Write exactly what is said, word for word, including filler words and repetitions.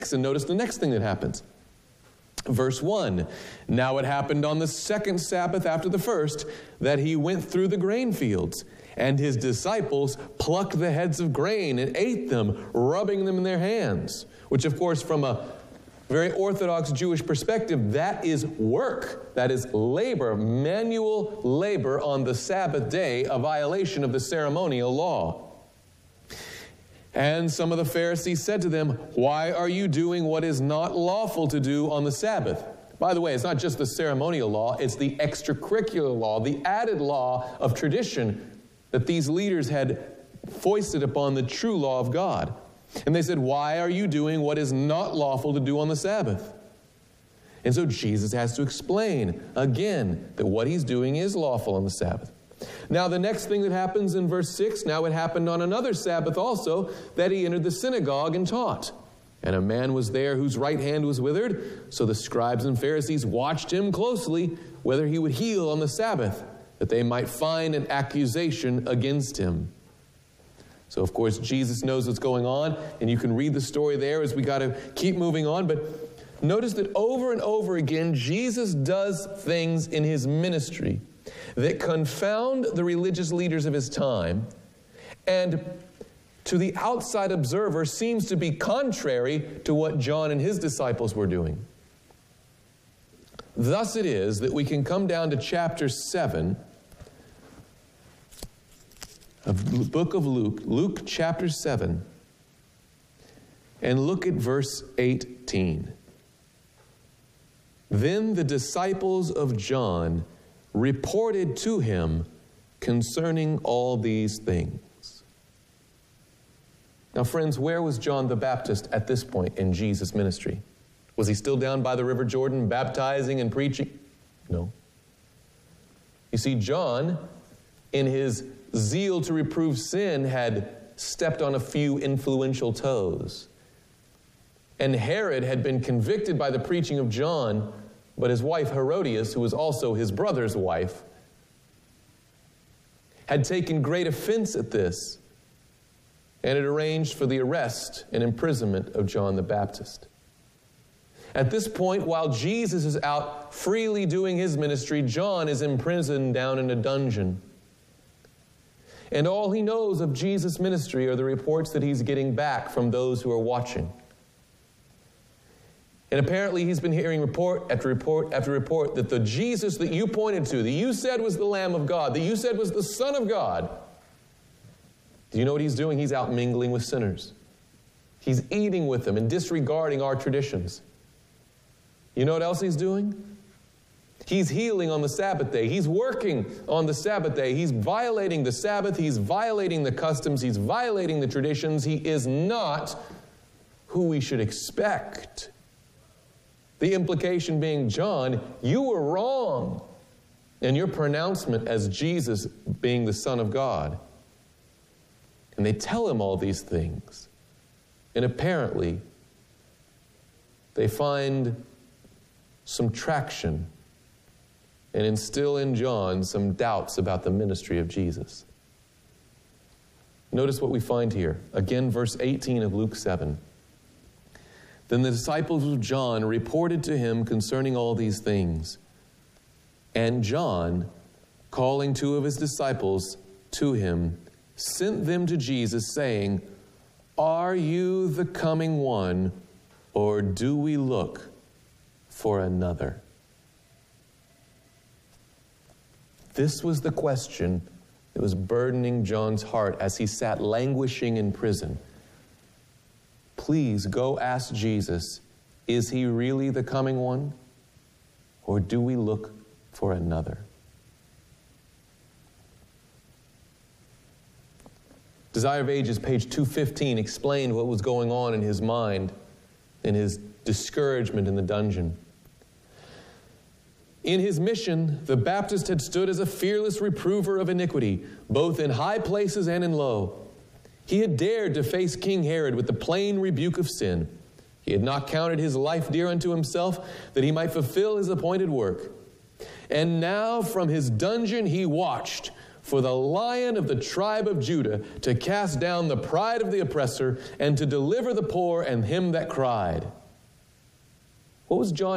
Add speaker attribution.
Speaker 1: And notice the next thing that happens. Verse one, now it happened on the second Sabbath after the first that he went through the grain fields, and his disciples plucked the heads of grain and ate them, rubbing them in their hands, which of course from a very Orthodox Jewish perspective, that is work, that is labor, manual labor on the Sabbath day, a violation of the ceremonial law. And some of the Pharisees said to them, why are you doing what is not lawful to do on the Sabbath? By the way, it's not just the ceremonial law, it's the extracurricular law, the added law of tradition that these leaders had foisted upon the true law of God. And they said, why are you doing what is not lawful to do on the Sabbath? And so Jesus has to explain again that what he's doing is lawful on the Sabbath. Now the next thing that happens in verse six, now it happened on another Sabbath also, that he entered the synagogue and taught. And a man was there whose right hand was withered. So the scribes and Pharisees watched him closely, whether he would heal on the Sabbath, that they might find an accusation against him. So of course Jesus knows what's going on, and you can read the story there as we got to keep moving on. But notice that over and over again, Jesus does things in his ministry that confound the religious leaders of his time, and to the outside observer seems to be contrary to what John and his disciples were doing. Thus it is that we can come down to chapter seven of the book of Luke, Luke chapter seven, and look at verse eighteen. Then the disciples of John reported to him concerning all these things. Now, friends, where was John the Baptist at this point in Jesus' ministry? Was he still down by the River Jordan baptizing and preaching? No. You see, John, in his zeal to reprove sin, had stepped on a few influential toes. And Herod had been convicted by the preaching of John, but his wife Herodias, who was also his brother's wife, had taken great offense at this and had arranged for the arrest and imprisonment of John the Baptist. At this point, while Jesus is out freely doing his ministry, John is imprisoned down in a dungeon. And all he knows of Jesus' ministry are the reports that he's getting back from those who are watching. And apparently he's been hearing report after report after report that the Jesus that you pointed to, that you said was the Lamb of God, that you said was the Son of God, do you know what he's doing? He's out mingling with sinners. He's eating with them and disregarding our traditions. You know what else he's doing? He's healing on the Sabbath day. He's working on the Sabbath day. He's violating the Sabbath. He's violating the customs. He's violating the traditions. He is not who we should expect. The implication being, John, you were wrong in your pronouncement as Jesus being the Son of God. And they tell him all these things. And apparently, they find some traction and instill in John some doubts about the ministry of Jesus. Notice what we find here. Again, verse eighteen of Luke seven. Then the disciples of John reported to him concerning all these things. And John, calling two of his disciples to him, sent them to Jesus, saying, are you the coming one, or do we look for another? This was the question that was burdening John's heart as he sat languishing in prison. Please go ask Jesus, is he really the coming one? Or do we look for another? Desire of Ages, page two fifteen, explained what was going on in his mind, in his discouragement in the dungeon. In his mission, the Baptist had stood as a fearless reprover of iniquity, both in high places and in low. He had dared to face King Herod with the plain rebuke of sin. He had not counted his life dear unto himself, that he might fulfill his appointed work. And now from his dungeon he watched, for the Lion of the tribe of Judah, to cast down the pride of the oppressor, and to deliver the poor and him that cried." What was John